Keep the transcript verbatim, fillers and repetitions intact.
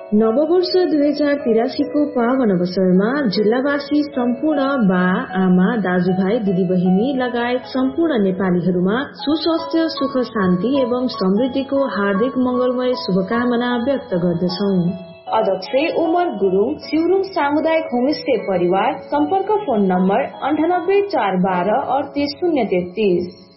नववर्ष दुई हजार तिरासी को पावन अवसरमा जिल्लावासी सम्पूर्ण बा आमा दाजुभाइ दिदीबहिनी लगायत सम्पूर्ण नेपालीहरूमा सुस्वास्थ्य सुख शान्ति एवं समृद्धिको हार्दिक मंगलमय शुभकामना व्यक्त गर्दछौ। अध्यक्ष उमर गुरुङ, सिउरुङ सामुदायिक होमस्टे परिवार। सम्पर्क फोन नम्बर अन्ठानब्बे चार बाह्र अडतिस शून्य तेत्तिस।